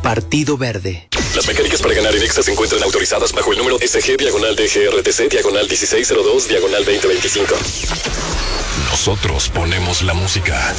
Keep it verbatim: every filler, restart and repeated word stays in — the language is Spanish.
Partido Verde. Las mecánicas para ganar en Exa se encuentran autorizadas bajo el número S G diagonal D G R T C diagonal dieciséis cero dos diagonal veinte veinticinco. Nosotros ponemos la música.